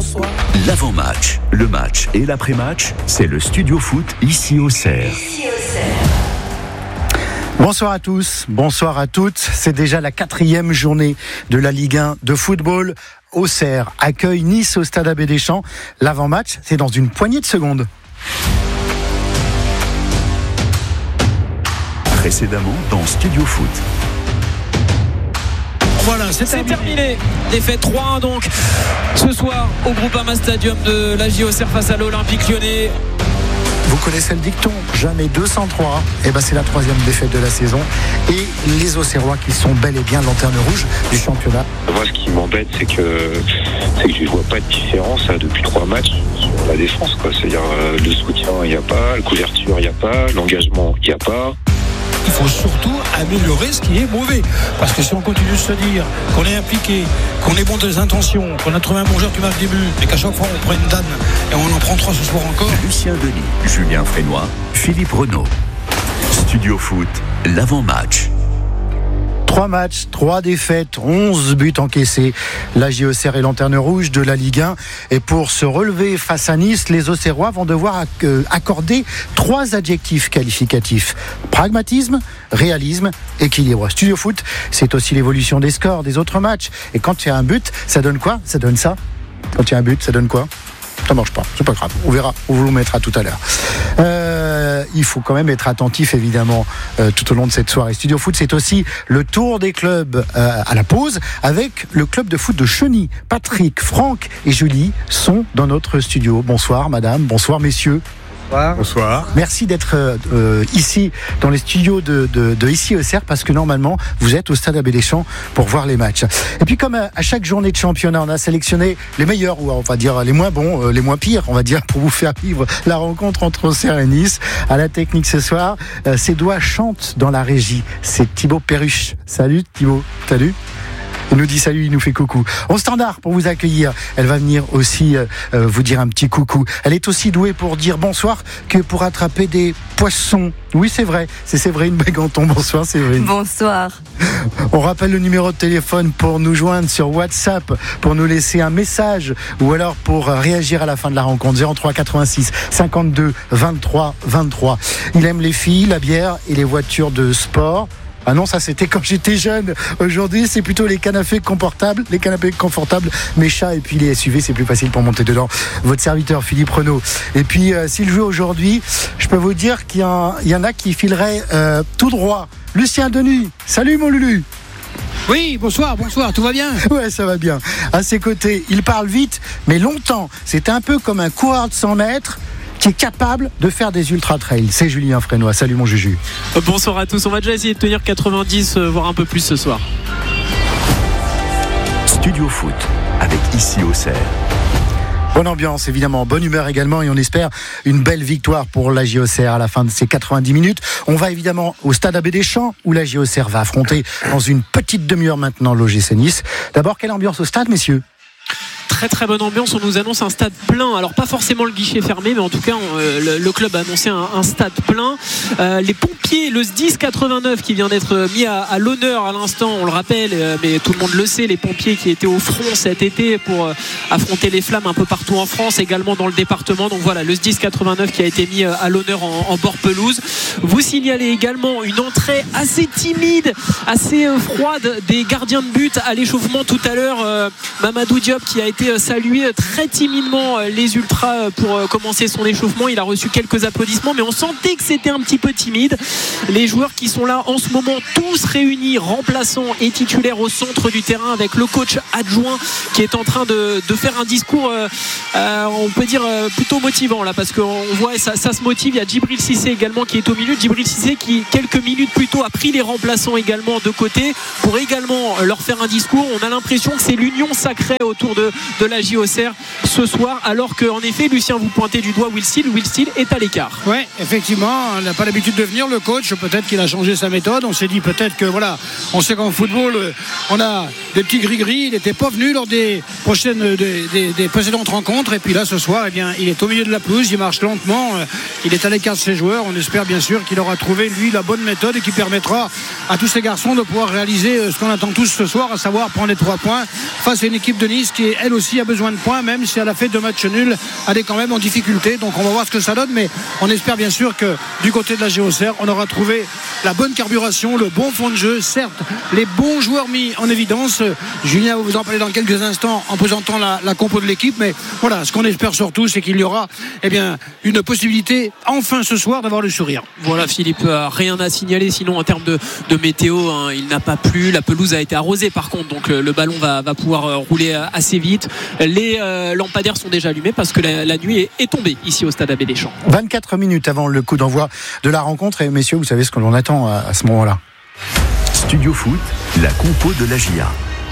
bonsoir. L'avant-match, le match et l'après-match, c'est le Studio Foot ici au Cerf. Bonsoir à tous, bonsoir à toutes. C'est déjà la 4e journée de la Ligue 1 de football. Auxerre accueille Nice au stade Abbé Deschamps. L'avant-match, c'est dans une poignée de secondes. Précédemment dans Studio Foot. Voilà, c'est terminé. Défaite 3-1 donc ce soir au Groupama Stadium de la JOCR face à l'Olympique Lyonnais. Vous connaissez le dicton, jamais 203. Et ben c'est la 3e défaite de la saison. Et les Auxerrois qui sont bel et bien lanterne rouge du championnat. Moi, ce qui m'embête, c'est que je vois pas de différence depuis 3 matchs sur la défense, quoi. C'est-à-dire le soutien, il n'y a pas, la couverture, il n'y a pas, l'engagement, il n'y a pas. Il faut surtout améliorer ce qui est mauvais. Parce que si on continue de se dire qu'on est impliqué, qu'on est bon des intentions, qu'on a trouvé un bon joueur qui marque des buts, et qu'à chaque fois on prend une danne et on en prend 3 ce soir encore. Lucien Denis, Julien Frénois, Philippe Renaud. Studio Foot, l'avant-match. 3 matchs, 3 défaites, 11 buts encaissés. La JOCR est lanterne rouge de la Ligue 1. Et pour se relever face à Nice, les Auxerrois vont devoir accorder 3 adjectifs qualificatifs. Pragmatisme, réalisme, équilibre. Studio Foot, c'est aussi l'évolution des scores des autres matchs. Et quand il y a un but, ça donne quoi ? Ça donne ça. Quand il y a un but, ça donne quoi ? Ça marche pas, c'est pas grave, on verra, on vous le mettra tout à l'heure. Il faut quand même être attentif évidemment tout au long de cette soirée. Studio Foot, c'est aussi le tour des clubs à la pause avec le club de foot de Cheny. Patrick, Franck et Julie sont dans notre studio. Bonsoir madame, bonsoir messieurs. Bonsoir. Merci d'être ici dans les studios de ici au Cerf, parce que normalement vous êtes au stade Abbé Deschamps pour voir les matchs. Et puis comme à chaque journée de championnat, on a sélectionné les meilleurs, ou on va dire les moins bons, les moins pires, on va dire, pour vous faire vivre la rencontre entre Auxerre et Nice. À la technique ce soir, ses doigts chantent dans la régie. C'est Thibaut Perruche. Salut Thibaut. Salut. Il nous dit salut, il nous fait coucou. Au standard pour vous accueillir. Elle va venir aussi vous dire un petit coucou. Elle est aussi douée pour dire bonsoir que pour attraper des poissons. Oui, c'est vrai, c'est Séverine Béganton. Bonsoir Séverine. Bonsoir. On rappelle le numéro de téléphone pour nous joindre sur WhatsApp, pour nous laisser un message ou alors pour réagir à la fin de la rencontre. 03 86 52 23 23. Il aime les filles, la bière et les voitures de sport. Ah non, ça c'était quand j'étais jeune. Aujourd'hui, c'est plutôt les canapés confortables, mes chats et puis les SUV, c'est plus facile pour monter dedans. Votre serviteur Philippe Renaud. Et puis, s'il joue aujourd'hui, je peux vous dire qu'il y en a qui fileraient tout droit. Lucien Denis, salut mon Lulu. Oui, bonsoir, tout va bien ? Ouais, ça va bien. À ses côtés, il parle vite, mais longtemps. C'est un peu comme un coureur de 100 mètres qui est capable de faire des ultra-trails. C'est Julien Frénois. Salut mon Juju. Bonsoir à tous. On va déjà essayer de tenir 90, voire un peu plus ce soir. Studio Foot, avec ici au Cerf. Bonne ambiance, évidemment, bonne humeur également, et on espère une belle victoire pour la JOCR à la fin de ces 90 minutes. On va évidemment au stade Abbé Deschamps, où la JOCR va affronter dans une petite demi-heure maintenant l'OGC Nice. D'abord, quelle ambiance au stade, messieurs ? Très très bonne ambiance, on nous annonce un stade plein, alors pas forcément le guichet fermé, mais en tout cas le club a annoncé un stade plein. Les pompiers, le SDIS 89 qui vient d'être mis à l'honneur à l'instant, on le rappelle, mais tout le monde le sait, les pompiers qui étaient au front cet été pour affronter les flammes un peu partout en France, également dans le département. Donc voilà, le SDIS 89 qui a été mis à l'honneur en bord pelouse. Vous signalez également une entrée assez timide, assez froide des gardiens de but à l'échauffement tout à l'heure. Mamadou Diop qui a été salué très timidement les ultras pour commencer son échauffement. Il a reçu quelques applaudissements, mais on sentait que c'était un petit peu timide. Les joueurs qui sont là en ce moment, tous réunis, remplaçants et titulaires au centre du terrain, avec le coach adjoint qui est en train de faire un discours on peut dire plutôt motivant là, parce qu'on voit ça se motive. Il y a Djibril Cissé également qui est au milieu. Djibril Cissé qui quelques minutes plus tôt a pris les remplaçants également de côté pour également leur faire un discours. On a l'impression que c'est l'union sacrée autour de la JOCR ce soir, alors qu'en effet, Lucien, vous pointez du doigt Will Steele est à l'écart. Oui, effectivement, on n'a pas l'habitude de venir, le coach, peut-être qu'il a changé sa méthode. On s'est dit peut-être que voilà, on sait qu'en football on a des petits gris-gris. Il n'était pas venu lors des précédentes rencontres, et puis là ce soir, eh bien, il est au milieu de la pelouse, il marche lentement, il est à l'écart de ses joueurs. On espère bien sûr qu'il aura trouvé lui la bonne méthode et qui permettra à tous ces garçons de pouvoir réaliser ce qu'on attend tous ce soir, à savoir prendre les 3 points face à une équipe de Nice qui elle aussi a besoin de points, même si elle a fait 2 matchs nuls, elle est quand même en difficulté, donc on va voir ce que ça donne, mais on espère bien sûr que du côté de la Géocère on aura trouvé la bonne carburation, le bon fond de jeu, certes les bons joueurs mis en évidence. Julien va vous en parler dans quelques instants en présentant la compo de l'équipe, mais voilà, ce qu'on espère surtout c'est qu'il y aura une possibilité enfin ce soir d'avoir le sourire. Voilà Philippe, rien à signaler sinon en termes de météo, hein, il n'a pas plu, la pelouse a été arrosée par contre, donc le ballon va pouvoir rouler assez vite. Les lampadaires sont déjà allumés parce que la nuit est tombée ici au stade Abbé Deschamps. 24 minutes avant le coup d'envoi de la rencontre, et messieurs, vous savez ce que l'on attend à ce moment-là. Studio Foot, la compo de la GIA.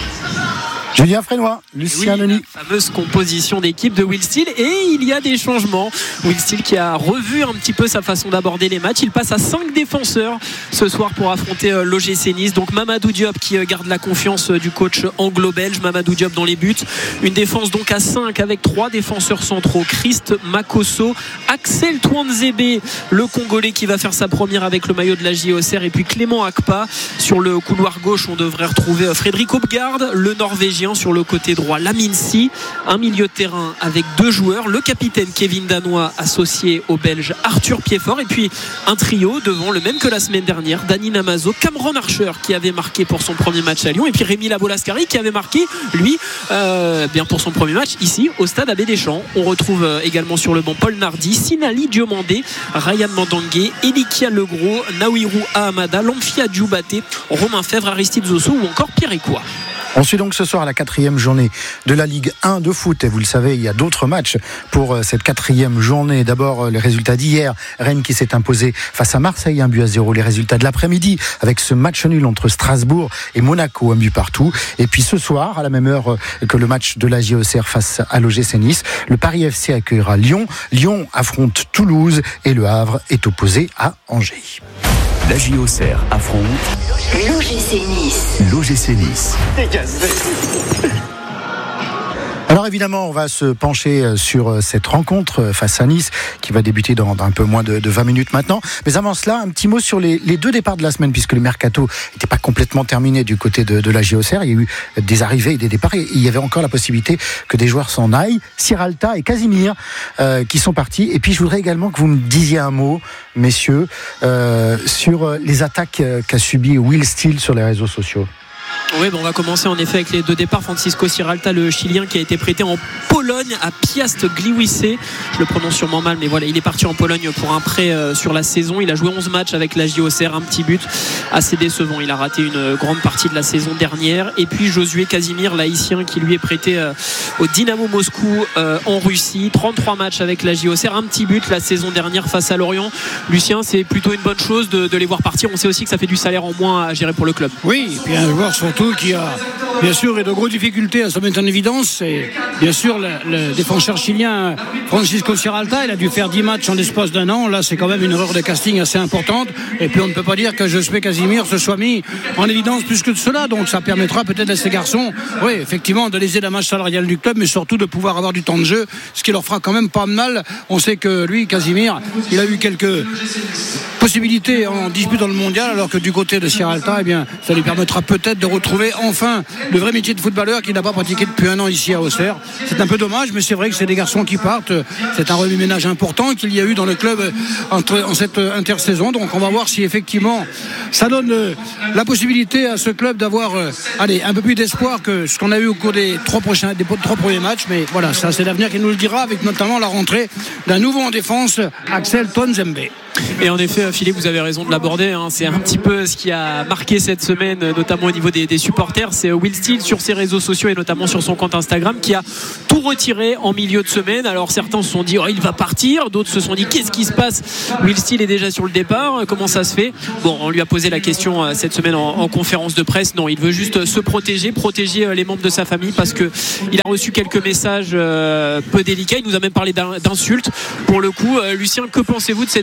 Julien Frénois, Lucien Denis. La fameuse composition d'équipe de Will Steele, et il y a des changements. Will Steele qui a revu un petit peu sa façon d'aborder les matchs. Il passe à 5 défenseurs ce soir pour affronter l'OGC Nice. Donc Mamadou Diop qui garde la confiance du coach anglo-belge. Mamadou Diop dans les buts. Une défense donc à 5 avec 3 défenseurs centraux. Christ Makosso, Axel Touanzebe, le Congolais qui va faire sa première avec le maillot de la JOCR, et puis Clément Akpa. Sur le couloir gauche, on devrait retrouver Frédéric Hopgaard, le Norvégien. Sur le côté droit, Lamine Sy, un milieu de terrain avec 2 joueurs, le capitaine Kevin Danois associé au Belge Arthur Piedfort, et puis un trio devant le même que la semaine dernière, Dani Namazo, Cameron Archer qui avait marqué pour son premier match à Lyon, et puis Rémi Labolascari qui avait marqué lui bien pour son premier match ici au stade Abbé Deschamps. On retrouve également sur le banc Paul Nardi, Sinali Diomandé, Ryan Mandangué, Elikia Legros, Naouirou Ahamada, Lamfia Djoubaté, Romain Fèvre, Aristide Zosso ou encore Pierre Ecoua. On suit donc ce soir la 4e journée de la Ligue 1 de foot. Et vous le savez, il y a d'autres matchs pour cette 4e journée. D'abord, les résultats d'hier. Rennes qui s'est imposé face à Marseille, 1-0. Les résultats de l'après-midi avec ce match nul entre Strasbourg et Monaco, 1 but partout. Et puis ce soir, à la même heure que le match de la JOCR face à l'OGC Nice, le Paris FC accueillera Lyon. Lyon affronte Toulouse et le Havre est opposé à Angers. La JOCR affronte l'OGC Nice. L'OGC Nice. Alors évidemment, on va se pencher sur cette rencontre face à Nice qui va débuter dans un peu moins de 20 minutes maintenant. Mais avant cela, un petit mot sur les 2 départs de la semaine, puisque le mercato n'était pas complètement terminé du côté de la JOCR. Il y a eu des arrivées et des départs, et il y avait encore la possibilité que des joueurs s'en aillent. Siralta et Casimir qui sont partis. Et puis je voudrais également que vous me disiez un mot, messieurs, sur les attaques qu'a subi Will Steele sur les réseaux sociaux. Oui, on va commencer en effet avec les 2 départs. Francisco Siralta, le Chilien, qui a été prêté en Pologne à Piast Gliwice. Je le prononce sûrement mal, mais voilà, il est parti en Pologne pour un prêt sur la saison. Il a joué 11 matchs avec la JOCR, un petit but assez décevant. Il a raté une grande partie de la saison dernière. Et puis Josué Casimir, l'Haïtien, qui lui est prêté au Dynamo Moscou en Russie. 33 matchs avec la JOCR, un petit but la saison dernière face à Lorient. Lucien, c'est plutôt une bonne chose de les voir partir. On sait aussi que ça fait du salaire en moins à gérer pour le club. Oui, et puis un joueur surtout qui a bien sûr de grosses difficultés à se mettre en évidence, et bien sûr le défenseur chilien Francisco Siralta, il a dû faire 10 matchs en l'espace d'un an. Là c'est quand même une erreur de casting assez importante, et puis on ne peut pas dire que Josué Casimir se soit mis en évidence plus que de cela, donc ça permettra peut-être à ces garçons, oui effectivement, de léser la masse salariale du club, mais surtout de pouvoir avoir du temps de jeu, ce qui leur fera quand même pas mal. On sait que lui, Casimir, il a eu quelques possibilités en dispute dans le mondial, alors que du côté de Siralta, eh bien, ça lui permettra peut-être de retrouver enfin le vrai métier de footballeur qu'il n'a pas pratiqué depuis un an ici à Auxerre. C'est un peu dommage, mais c'est vrai que c'est des garçons qui partent. C'est un remue-ménage important qu'il y a eu dans le club en cette intersaison. Donc on va voir si effectivement ça donne la possibilité à ce club d'avoir un peu plus d'espoir que ce qu'on a eu au cours des 3 premiers matchs. Mais voilà, ça c'est l'avenir qui nous le dira, avec notamment la rentrée d'un nouveau en défense, Axel Touanzebe. Et en effet, Philippe, vous avez raison de l'aborder, hein. C'est un petit peu ce qui a marqué cette semaine, notamment au niveau des supporters. C'est Will Steele sur ses réseaux sociaux et notamment sur son compte Instagram qui a tout retiré en milieu de semaine. Alors certains se sont dit il va partir, d'autres se sont dit qu'est-ce qui se passe, Will Steele est déjà sur le départ, comment ça se fait? Bon, on lui a posé la question cette semaine en conférence de presse. Non, il veut juste se protéger les membres de sa famille, parce que il a reçu quelques messages peu délicats. Il nous a même parlé d'insultes. Pour le coup, Lucien, que pensez-vous de cette situation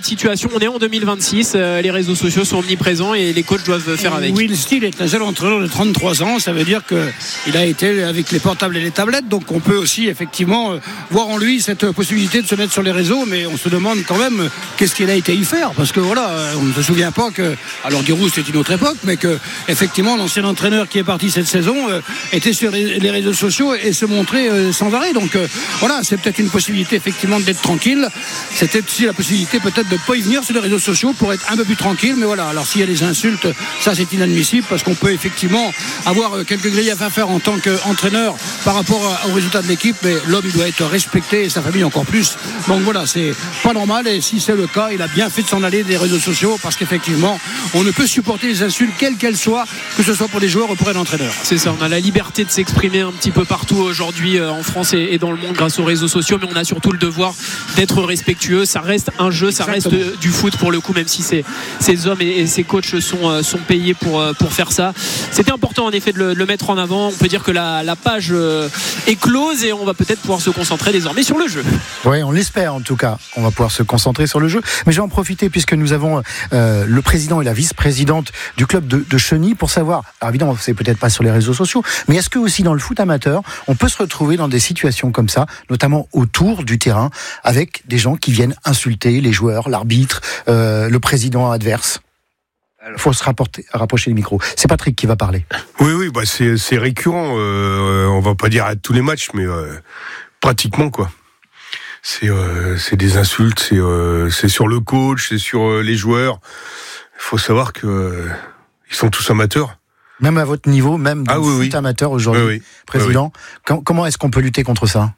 attention, on est en 2026, les réseaux sociaux sont omniprésents et les coachs doivent faire avec. Will Steele est un jeune entraîneur de 33 ans, ça veut dire qu'il a été avec les portables et les tablettes, donc on peut aussi effectivement voir en lui cette possibilité de se mettre sur les réseaux, mais on se demande quand même qu'est-ce qu'il a été y faire, parce que voilà, on ne se souvient pas que, alors Giroud c'était une autre époque, mais que effectivement l'ancien entraîneur qui est parti cette saison était sur les réseaux sociaux et se montrait sans arrêt, donc voilà, c'est peut-être une possibilité effectivement d'être tranquille, c'était aussi la possibilité peut-être de ne pas y venir sur les réseaux sociaux pour être un peu plus tranquille, mais voilà, alors s'il y a des insultes, ça c'est inadmissible, parce qu'on peut effectivement avoir quelques griefs à faire en tant qu'entraîneur par rapport au résultat de l'équipe, mais l'homme il doit être respecté et sa famille encore plus, donc voilà, c'est pas normal, et si c'est le cas, il a bien fait de s'en aller des réseaux sociaux, parce qu'effectivement on ne peut supporter les insultes quelles qu'elles soient, que ce soit pour les joueurs ou pour un entraîneur. C'est ça, on a la liberté de s'exprimer un petit peu partout aujourd'hui en France et dans le monde grâce aux réseaux sociaux, mais on a surtout le devoir d'être respectueux. Ça reste un jeu, ça reste du foot pour le coup, même si ces hommes et ces coachs sont payés pour faire ça. C'était important en effet de le mettre en avant. On peut dire que la page est close et on va peut-être pouvoir se concentrer désormais sur le jeu. Oui, on l'espère en tout cas. On va pouvoir se concentrer sur le jeu. Mais je vais en profiter puisque nous avons le président et la vice-présidente du club de Cheny pour savoir, alors évidemment c'est peut-être pas sur les réseaux sociaux, mais est-ce que aussi dans le foot amateur on peut se retrouver dans des situations comme ça, notamment autour du terrain, avec des gens qui viennent insulter les joueurs, l'arbitre, le président adverse? Il faut se rapprocher les micros. C'est Patrick qui va parler. Oui, bah c'est récurrent. On va pas dire à tous les matchs, mais pratiquement quoi. C'est des insultes, c'est sur le coach, c'est sur les joueurs. Il faut savoir que ils sont tous amateurs. Même à votre niveau, même dans le foot amateur aujourd'hui, président. Comment est-ce qu'on peut lutter contre ça?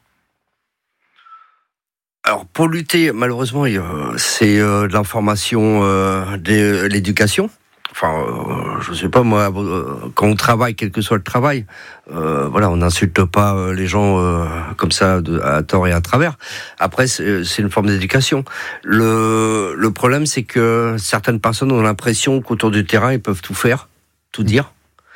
Alors pour lutter, malheureusement, c'est de l'information, de l'éducation. Enfin, je sais pas moi, quand on travaille, quel que soit le travail, voilà, on n'insulte pas les gens comme ça à tort et à travers. Après, c'est une forme d'éducation. Le problème, c'est que certaines personnes ont l'impression qu'autour du terrain, ils peuvent tout faire, tout dire.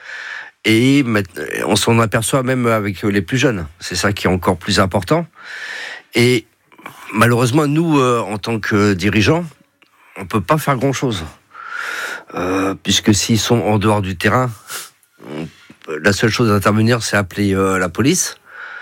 Et on s'en aperçoit même avec les plus jeunes. C'est ça qui est encore plus important. Et malheureusement, nous, en tant que dirigeants, on peut pas faire grand-chose. Puisque s'ils sont en dehors du terrain, la seule chose à intervenir, c'est appeler la police.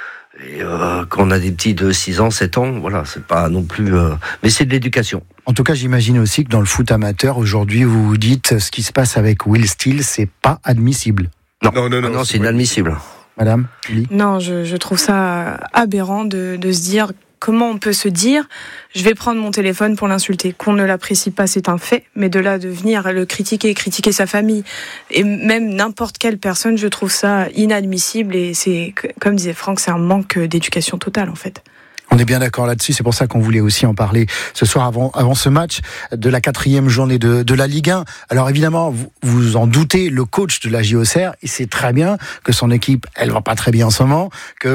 Et quand on a des petits de 6 ans, 7 ans, voilà, c'est pas non plus... mais c'est de l'éducation. En tout cas, j'imagine aussi que dans le foot amateur, aujourd'hui, vous vous dites, ce qui se passe avec Will Steele, c'est pas admissible. Non, c'est inadmissible. Madame, Julie ? Non, je trouve ça aberrant de se dire comment on peut se dire je vais prendre mon téléphone pour l'insulter. Qu'on ne l'apprécie pas, c'est un fait, mais de là de venir le critiquer sa famille et même n'importe quelle personne, je trouve ça inadmissible et c'est, comme disait Franck, c'est un manque d'éducation totale en fait. On est bien d'accord là-dessus, c'est pour ça qu'on voulait aussi en parler ce soir avant ce match de la 4e journée de la Ligue 1. Alors évidemment, vous en doutez, le coach de la JOCR, il sait très bien que son équipe, elle va pas très bien en ce moment,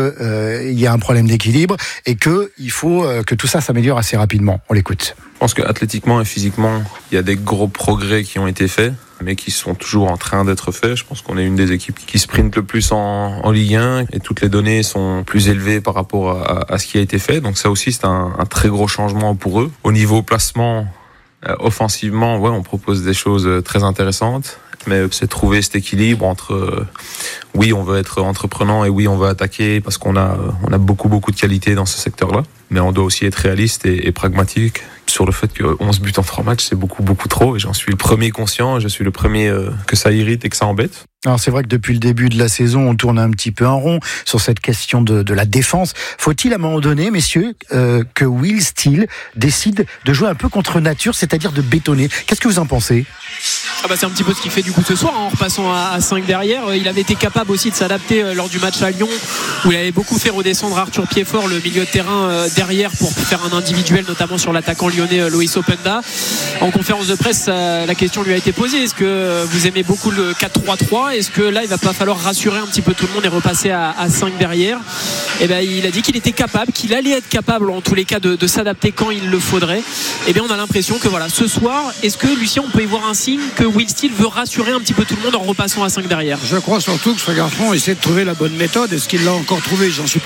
que il y a un problème d'équilibre et que il faut que tout ça s'améliore assez rapidement. On l'écoute. Je pense qu'athlétiquement et physiquement, il y a des gros progrès qui ont été faits, mais qui sont toujours en train d'être faits. Je pense qu'on est une des équipes qui sprint le plus en Ligue 1 et toutes les données sont plus élevées par rapport à ce qui a été fait. Donc ça aussi, c'est un très gros changement pour eux. Au niveau placement, offensivement, on propose des choses très intéressantes. Mais c'est trouver cet équilibre entre oui, on veut être entreprenant et oui, on veut attaquer parce qu'on a beaucoup de qualités dans ce secteur-là. Mais on doit aussi être réaliste et pragmatique sur le fait que 11 buts en 3 matchs, c'est beaucoup trop. Et j'en suis le premier conscient, je suis le premier que ça irrite et que ça embête. Alors c'est vrai que depuis le début de la saison, on tourne un petit peu en rond sur cette question de la défense. Faut-il à un moment donné, messieurs, que Will Steele décide de jouer un peu contre nature, c'est-à-dire de bétonner? Qu'est-ce que vous en pensez? C'est un petit peu ce qu'il fait du coup ce soir en repassant à 5 derrière. Il avait été capable aussi de s'adapter lors du match à Lyon où il avait beaucoup fait redescendre Arthur Piedfort, le milieu de terrain derrière pour faire un individuel notamment sur l'attaquant lyonnais Loïs Openda. En conférence de presse, la question lui a été posée, est-ce que vous aimez beaucoup le 4-3-3? Est-ce que là il va pas falloir rassurer un petit peu tout le monde et repasser à 5 derrière? Et il a dit qu'il était capable, qu'il allait être capable en tous les cas de s'adapter quand il le faudrait. Et bien on a l'impression que voilà, ce soir, est-ce que Lucien, on peut y voir un signe que Will Steele veut rassurer un petit peu tout le monde en repassant à 5 derrière? Je crois surtout que ce garçon essaie de trouver la bonne méthode. Est-ce qu'il l'a encore trouvé? J'en suis pas